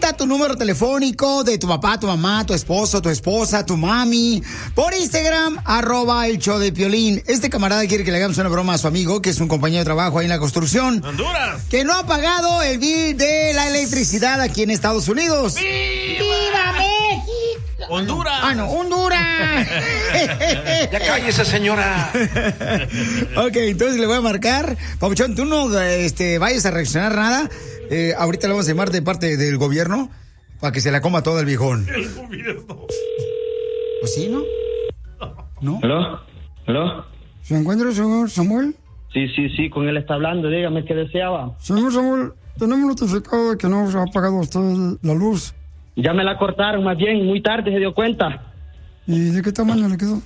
necesita tu número telefónico de tu papá, tu mamá, tu esposo, tu esposa, tu mami, por Instagram, @el show de Piolín. Este camarada quiere que le hagamos una broma a su amigo, que es un compañero de trabajo ahí en la construcción. ¡Honduras! Que no ha pagado el bill de la electricidad aquí en Estados Unidos. ¡Viva México! ¡Honduras! ¡Ah, no! ¡Honduras! Ya cállese, señora. Ok, entonces le voy a marcar. Papuchón, tú no vayas a reaccionar nada. Ahorita le vamos a llamar de parte del gobierno para que se la coma todo el viejón. El gobierno. Pues sí, ¿no? ¿No? ¿Aló? ¿Aló? ¿Se encuentra el señor Samuel? Sí, con él está hablando. Dígame qué deseaba. Señor Samuel, tenemos notificado de que no se ha pagado usted la luz. Ya me la cortaron, más bien, muy tarde se dio cuenta. ¿Y de qué tamaño le quedó?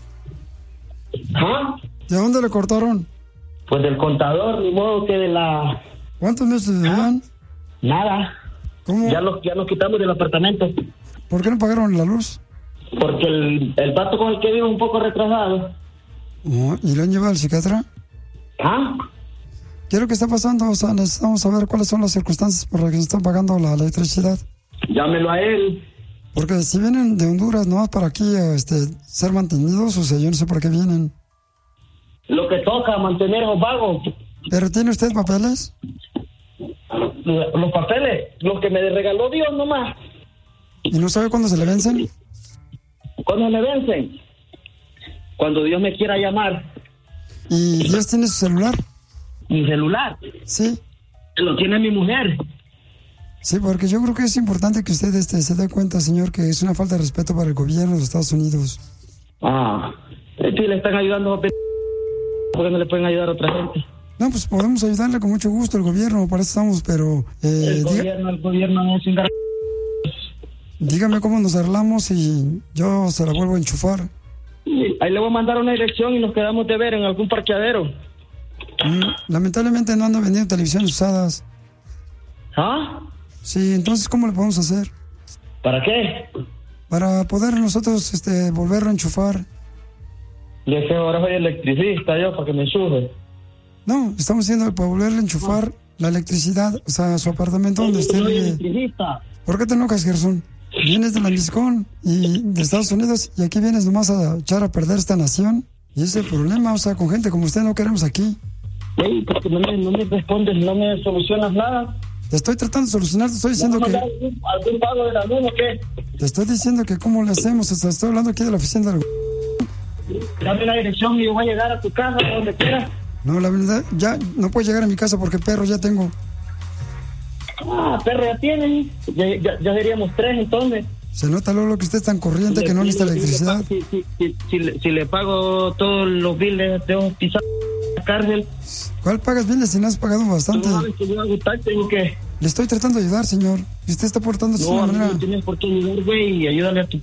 ¿Ah? ¿De dónde le cortaron? Pues del contador, ni modo que de la... ¿Cuántos meses llevan? Nada. ¿Cómo? Ya nos quitamos del apartamento. ¿Por qué no pagaron la luz? Porque el vato con el que vivo es un poco retrasado. Oh, ¿y lo han llevado al psiquiatra? ¿Ah? ¿Qué es lo que está pasando? O sea, necesitamos saber cuáles son las circunstancias por las que se está pagando la electricidad. Llámelo a él. Porque si vienen de Honduras nomás para aquí ser mantenidos, o sea, yo no sé por qué vienen. Lo que toca, mantener a los vagos. ¿Pero tiene usted papeles? Los papeles, los que me regaló Dios nomás. ¿Y no sabe cuándo se le vencen? ¿Cuándo me vencen? Cuando Dios me quiera llamar. ¿Y Dios tiene su celular? ¿Mi celular? Sí. Lo tiene mi mujer. Sí, porque yo creo que es importante que usted se dé cuenta, señor, que es una falta de respeto para el gobierno de los Estados Unidos. Ah, es que le están ayudando a porque no le pueden ayudar a otra gente. No, pues podemos ayudarle con mucho gusto, el gobierno, para eso estamos, pero... el gobierno no es un gar... Dígame cómo nos arreglamos y yo se la vuelvo a enchufar. Ahí le voy a mandar una dirección y nos quedamos de ver en algún parqueadero. Lamentablemente no ando vendiendo televisiones usadas. ¿Ah? Sí, entonces, ¿cómo le podemos hacer? ¿Para qué? Para poder nosotros volverlo a enchufar. Y es que ahora soy electricista yo, para que me enchufe. No, estamos haciendo para volverle a enchufar la electricidad, o sea, su apartamento donde usted soy vive. electricista. ¿Por qué te enojas, Gerson? Vienes de la Miscón y de Estados Unidos y aquí vienes nomás a echar a perder esta nación. Y ese es el problema, o sea, con gente como usted no queremos aquí. Ey, porque no me respondes, no me solucionas nada. Te estoy tratando de solucionar, te estoy diciendo que... ¿Algún pago de la luz o qué? Te estoy diciendo que cómo le hacemos, o sea, estoy hablando aquí de la oficina del... Dame la dirección y yo voy a llegar a tu casa, a donde quieras. No, la verdad, ya no puedes llegar a mi casa porque perro ya tengo. Ah, perro ya tienen. Ya seríamos 3 entonces. Se nota luego lo que usted es tan corriente que no necesita electricidad. Si le pago todos los biles, tengo que pisar la cárcel. ¿Cuál pagas biles si no has pagado bastante? No sabes que yo hago taxi, tengo que... Le estoy tratando de ayudar, señor. Y usted está portándose de una manera... No tienes por qué ayudar, güey, y ayúdale a tu...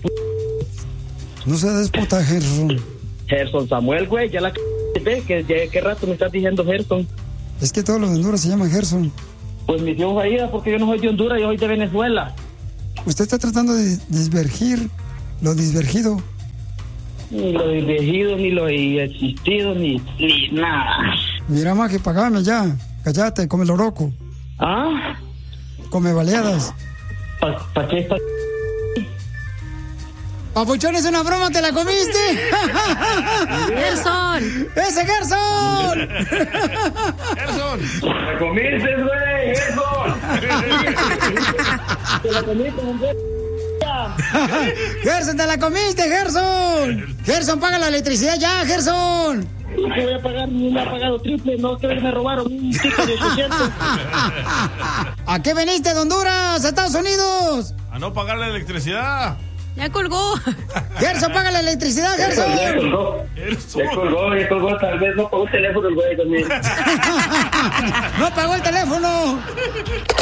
No sea déspota, Gerson. Gerson Samuel, güey, ya la ¿ves? ¿Qué rato me estás diciendo Gerson? Es que todos los de Honduras se llaman Gerson. Pues mi Dios ayuda porque yo no soy de Honduras, yo soy de Venezuela. Usted está tratando de disvergir lo disvergido. Ni lo divergido, ni lo existido, ni nada. Mira, maje, pagame ya. Cállate, come loroco. ¿Ah? Come baleadas. ¿Para qué está? Papuchón, es una broma, ¿te la comiste? ¡Gerson! ¡Ese Gerson! ¡Gerson! ¡Me comiste, güey! ¡Gerson! ¡Te la comiste, hombre! ¡Gerson, te la comiste, Gerson! ¡Gerson, paga la electricidad ya, Gerson! ¿Qué voy a pagar? No me ha pagado triple, no, que me robaron un ticket de 800. ¿A qué veniste de Honduras, a Estados Unidos? A no pagar la electricidad. Ya colgó. Gerson, paga la electricidad, Gerson. Ya colgó, tal vez no pagó el teléfono el güey también. No pagó el teléfono.